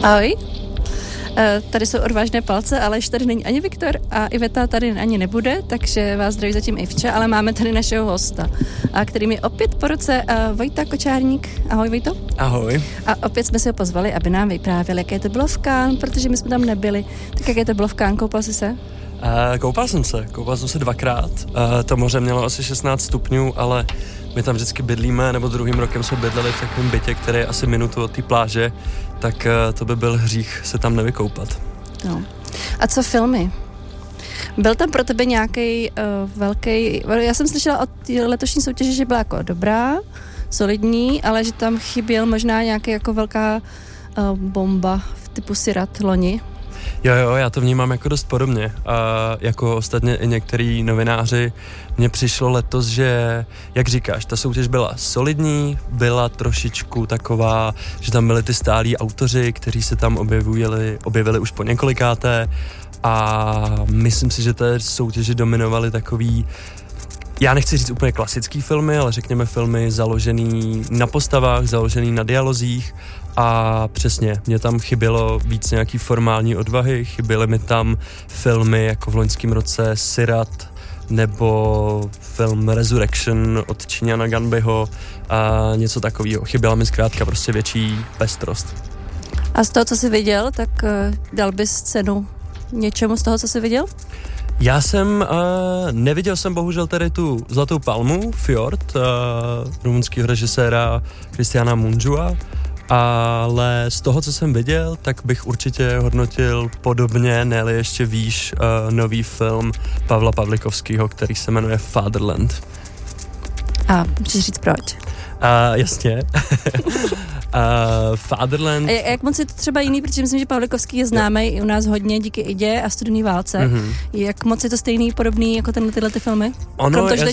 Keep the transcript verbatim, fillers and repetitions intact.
Ahoj. Tady jsou odvážné palce, ale ještě tady není ani Viktor a Iveta tady ani nebude, takže vás zdraví zatím Ivča, ale máme tady našeho hosta, a kterým je opět po roce Vojta Kočárník. Ahoj Vojto. Ahoj. A opět jsme si ho pozvali, aby nám vyprávěl, jaké to bylo v Cannes, protože my jsme tam nebyli. Tak jaké to bylo v Cannes, koupal jsi se? Uh, koupal jsem se, koupal jsem se dvakrát. Uh, to moře mělo asi šestnáct stupňů, ale my tam vždycky bydlíme, nebo druhým rokem jsme bydleli v takovém bytě, který je asi minutu od té pláže, tak uh, to by byl hřích se tam nevykoupat. No. A co filmy? Byl tam pro tebe nějaký uh, velký... Já jsem slyšela od letošní soutěže, že byla jako dobrá, solidní, ale že tam chyběl možná nějaký jako velká uh, bomba v typu Sirat loni. Jo, jo, já to vnímám jako dost podobně. A jako ostatně i některý novináři, mně přišlo letos, že, jak říkáš, ta soutěž byla solidní, byla trošičku taková, že tam byli ty stálí autoři, kteří se tam objevili, objevili už po několikáté a myslím si, že té soutěži dominovaly takový, já nechci říct úplně klasický filmy, ale řekněme filmy založený na postavách, založený na dialozích. A přesně, mě tam chybělo víc nějaký formální odvahy, chyběly mi tam filmy jako v loňském roce Sirat nebo film Resurrection od Číňana Ganbyho a něco takového. Chyběla mi zkrátka prostě větší pestrost. A z toho, co jsi viděl, tak uh, dal bys cenu něčemu z toho, co jsi viděl? Já jsem, uh, neviděl jsem bohužel tady tu Zlatou palmu, Fjord, uh, rumunského režiséra Cristiana Mungiua, ale z toho, co jsem viděl, tak bych určitě hodnotil podobně, ne-li ještě výš, uh, nový film Pavla Pavlikovského, který se jmenuje Fatherland. A můžeš říct proč? Uh, jasně. Uh, Fatherland. A jak moc je to třeba jiný, protože myslím, že Pavlikovský je známý i u nás hodně díky Idě a Studený válce. Mm-hmm. Jak moc je to stejný, podobný jako tenhle tyhle ty filmy? Ono, Krom toho, že to je